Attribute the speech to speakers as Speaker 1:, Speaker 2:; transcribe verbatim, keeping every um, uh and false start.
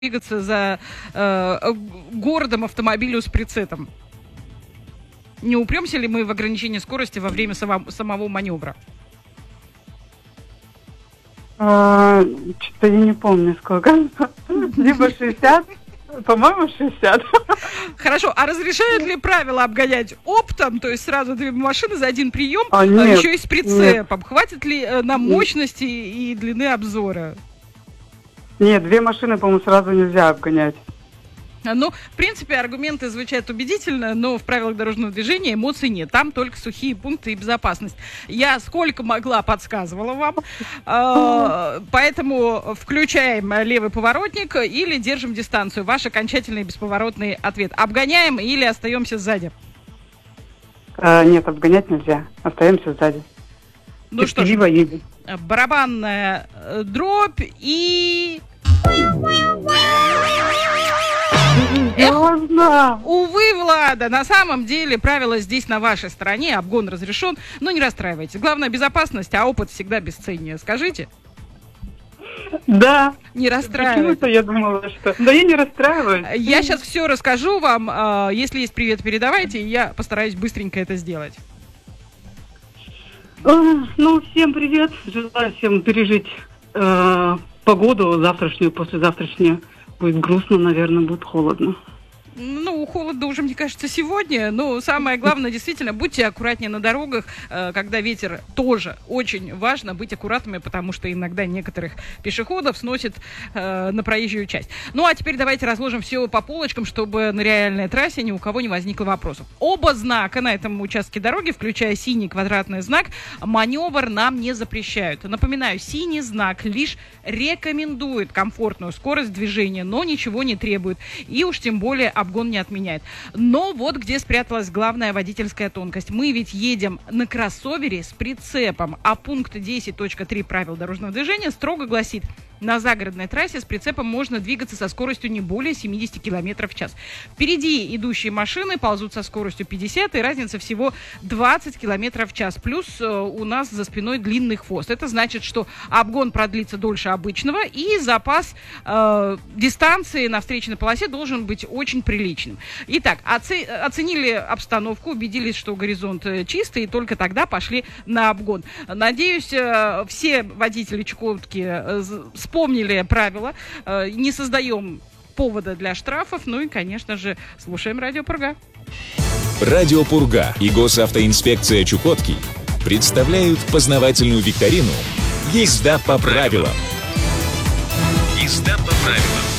Speaker 1: двигаться за э, городом автомобилю с прицепом. Не упремся ли мы в ограничение скорости во время само, самого маневра?
Speaker 2: А, что-то я не помню сколько. Либо шестьдесят, по-моему, шестьдесят.
Speaker 1: Хорошо, а разрешают ли правила обгонять оптом, то есть сразу две машины за один прием,
Speaker 2: а,
Speaker 1: нет,
Speaker 2: а
Speaker 1: еще и с прицепом?
Speaker 2: Нет.
Speaker 1: Хватит ли нам мощности и длины обзора?
Speaker 2: Нет, две машины, по-моему, сразу нельзя обгонять.
Speaker 1: Ну, в принципе, аргументы звучат убедительно, но в правилах дорожного движения эмоций нет. Там только сухие пункты и безопасность. Я сколько могла подсказывала вам. Э, поэтому включаем левый поворотник или держим дистанцию. Ваш окончательный бесповоротный ответ. Обгоняем или остаемся сзади?
Speaker 2: А, нет, обгонять нельзя. Остаемся сзади.
Speaker 1: Ну что ж, барабанная дробь и... Эх, увы, Влада, на самом деле правила здесь на вашей стороне, обгон разрешен, но не расстраивайтесь. Главное безопасность, а опыт всегда бесценнее. Скажите.
Speaker 2: Да.
Speaker 1: Не расстраивайтесь.
Speaker 2: Почему-то я думала, что... Да я не расстраиваюсь.
Speaker 1: Я сейчас все расскажу вам. Если есть привет, передавайте, и я постараюсь быстренько это сделать.
Speaker 2: Ну, всем привет. Желаю всем пережить э, погоду завтрашнюю, послезавтрашнюю. Будет грустно, наверное, будет холодно.
Speaker 1: Ну, холодно уже, мне кажется, сегодня. Но самое главное, действительно, будьте аккуратнее на дорогах, когда ветер, тоже очень важно быть аккуратными, потому что иногда некоторых пешеходов сносит э, на проезжую часть. Ну, а теперь давайте разложим все по полочкам, чтобы на реальной трассе ни у кого не возникло вопросов. Оба знака на этом участке дороги, включая синий квадратный знак, маневр нам не запрещают. Напоминаю, синий знак лишь рекомендует комфортную скорость движения, но ничего не требует. И уж тем более обгон не отменяет. Но вот где спряталась главная водительская тонкость. Мы ведь едем на кроссовере с прицепом, а пункт десять точка три правил дорожного движения строго гласит: на загородной трассе с прицепом можно двигаться со скоростью не более семьдесят километров в час. Впереди идущие машины ползут со скоростью пятьдесят, и разница всего двадцать километров в час. Плюс э, у нас за спиной длинный хвост. Это значит, что обгон продлится дольше обычного, и запас э, дистанции на встречной полосе должен быть очень приличным. Итак, оце- оценили обстановку, убедились, что горизонт чистый, и только тогда пошли на обгон. Надеюсь, э, все водители Чукотки э, вспомнили правила, э, не создаем повода для штрафов, ну и, конечно же, слушаем Радио Пурга.
Speaker 3: Радио Пурга и Госавтоинспекция Чукотки представляют познавательную викторину «Езда по правилам». Езда по правилам.